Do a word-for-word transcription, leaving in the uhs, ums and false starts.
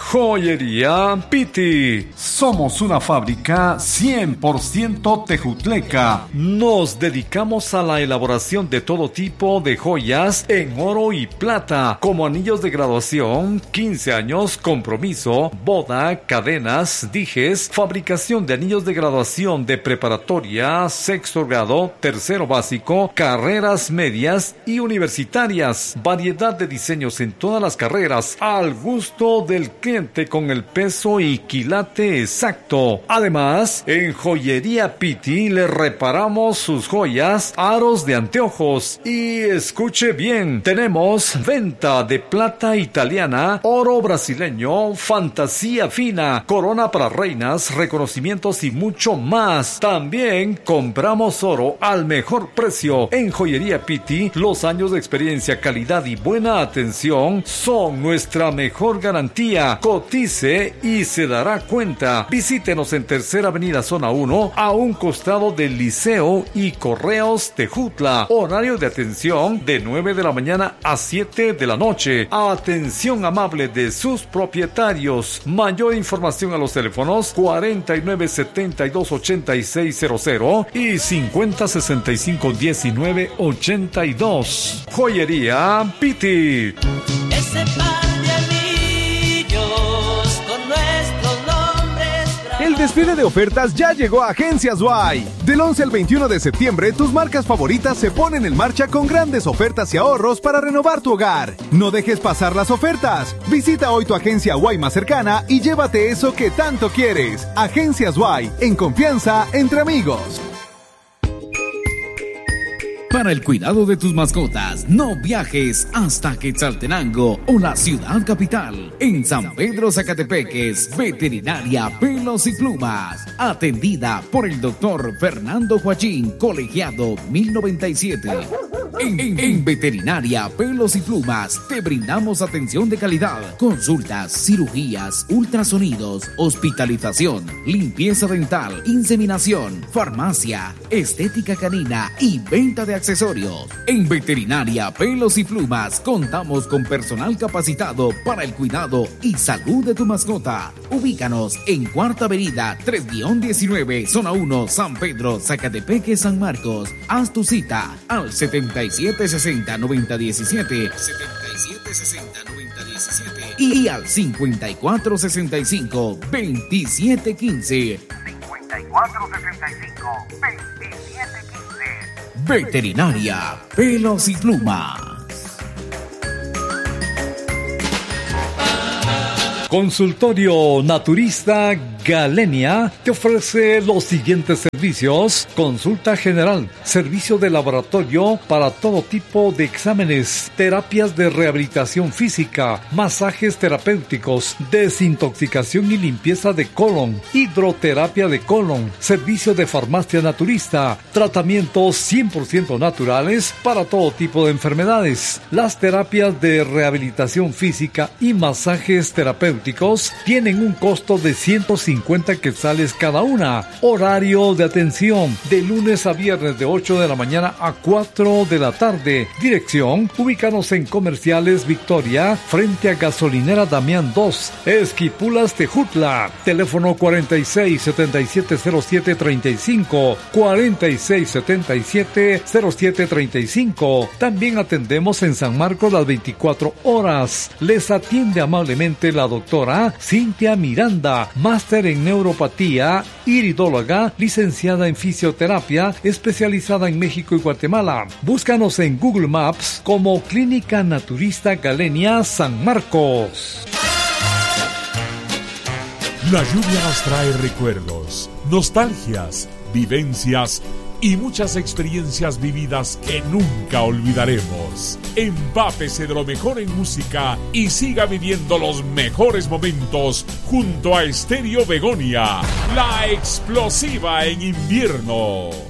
Joyería Piti. Somos una fábrica cien por ciento tejutleca. Nos dedicamos a la elaboración de todo tipo de joyas en oro y plata, como anillos de graduación, quince años, compromiso, boda, cadenas, dijes, fabricación de anillos de graduación de preparatoria, sexto grado, tercero básico, carreras medias y universitarias. Variedad de diseños en todas las carreras, al gusto del cliente con el peso y quilate exacto. Además, en Joyería Piti le reparamos sus joyas, aros de anteojos y escuche bien, tenemos venta de plata italiana, oro brasileño, fantasía fina, corona para reinas, reconocimientos y mucho más. También compramos oro al mejor precio. En Joyería Piti, los años de experiencia, calidad y buena atención son nuestra mejor garantía. Cotice y se dará cuenta. Visítenos en Tercera Avenida Zona uno, a un costado del Liceo y Correos Tejutla. Horario de atención de nueve de la mañana a siete de la noche. Atención amable de sus propietarios. Mayor información a los teléfonos cuarenta y nueve setenta y dos ochenta y seis cero cero y cincuenta sesenta y cinco diecinueve ochenta y dos. Joyería Piti. Ese par de anillos con nuestros nombres. El desfile de ofertas ya llegó a Agencias Y. Del once al veintiuno de septiembre, tus marcas favoritas se ponen en marcha con grandes ofertas y ahorros para renovar tu hogar. No dejes pasar las ofertas. Visita hoy tu agencia Y más cercana y llévate eso que tanto quieres. Agencias Y, en confianza entre amigos. Para el cuidado de tus mascotas, no viajes hasta Quetzaltenango o la ciudad capital. En San Pedro Zacatepeques, Veterinaria Pelos y Plumas. Atendida por el doctor Fernando Joachín, colegiado mil noventa y siete. En, en, en Veterinaria Pelos y Plumas te brindamos atención de calidad, consultas, cirugías, ultrasonidos, hospitalización, limpieza dental, inseminación, farmacia, estética canina y venta de accesorios. En Veterinaria Pelos y Plumas contamos con personal capacitado para el cuidado y salud de tu mascota. Ubícanos en Cuarta Avenida tres diecinueve, Zona uno, San Pedro, Zacatepeque, San Marcos. Haz tu cita al setenta y siete sesenta noventa diecisiete, setenta y siete sesenta noventa diecisiete y al cincuenta y cuatro sesenta y cinco veintisiete quince. cincuenta y cuatro sesenta y cinco veintisiete quince. Veterinaria Pelos y Plumas. Consultorio Naturista Galenia te ofrece los siguientes servicios: consulta general, servicio de laboratorio para todo tipo de exámenes, terapias de rehabilitación física, masajes terapéuticos, desintoxicación y limpieza de colon, hidroterapia de colon, servicio de farmacia naturista, tratamientos cien por ciento naturales para todo tipo de enfermedades. Las terapias de rehabilitación física y masajes terapéuticos tienen un costo de ciento cincuenta quetzales cada una. Horario de atención de lunes a viernes de ocho de la mañana a cuatro de la tarde. Dirección: ubícanos en Comerciales Victoria, frente a Gasolinera Damián dos, Esquipulas, Tejutla. Teléfono cuarenta y seis setenta y siete cero siete treinta y cinco, cuarenta y seis setenta y siete cero siete treinta y cinco. También atendemos en San Marcos las veinticuatro horas. Les atiende amablemente la doctora Cintia Miranda, máster en neuropatía, iridóloga, licenciada en fisioterapia, especializada en México y Guatemala. Búscanos en Google Maps como Clínica Naturista Galenia San Marcos. La lluvia nos trae recuerdos, nostalgias, vivencias y muchas experiencias vividas que nunca olvidaremos. Empápese de lo mejor en música y siga viviendo los mejores momentos junto a Estéreo Begonia, la explosiva en invierno.